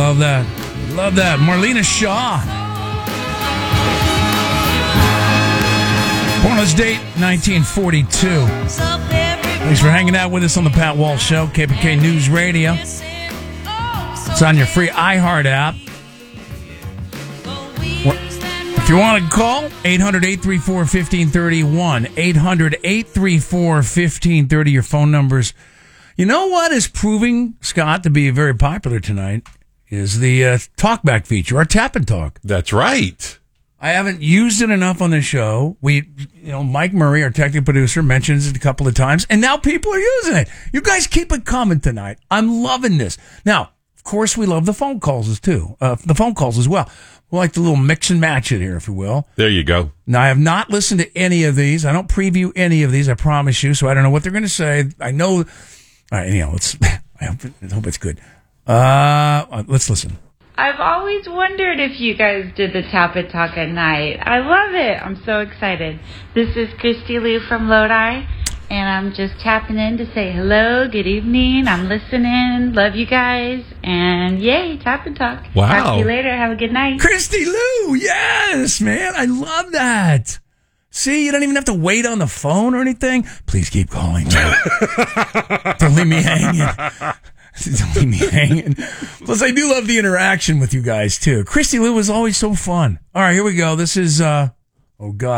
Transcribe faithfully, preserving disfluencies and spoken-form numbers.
Love that. Love that. Marlena Shaw. Born on this date, nineteen forty-two. Thanks for hanging out with us on the Pat Walsh Show, K P K News Radio. It's on your free iHeart app. If you want to call, eight hundred, eight three four, one five three one. eight hundred, eight three four, one five three zero. Your phone numbers. You know what is proving, Scott, to be very popular tonight is the uh, talkback feature, our Tap and Talk. That's right. I haven't used it enough on the show. We, you know, Mike Murray, our technical producer, mentions it a couple of times, and now people are using it. You guys keep it coming tonight. I'm loving this. Now, of course, we love the phone calls too. Uh, the phone calls as well. We like the little mix and match it here, if you will. There you go. Now, I have not listened to any of these. I don't preview any of these. I promise you. So I don't know what they're going to say. I know. All right, you know, let's. I hope, I hope it's good. Uh, let's listen. I've always wondered if you guys did the Tap and Talk at night. I love it. I'm so excited. This is Christy Lou from Lodi, and I'm just tapping in to say hello, good evening. I'm listening. Love you guys. And yay, Tap and Talk. Wow. Talk to you later. Have a good night. Christy Lou, yes, man. I love that. See, you don't even have to wait on the phone or anything. Please keep calling. Don't leave me hanging. Don't leave me hanging. Plus, I do love the interaction with you guys, too. Christy Lou was always so fun. All right, here we go. This is, uh, oh, God.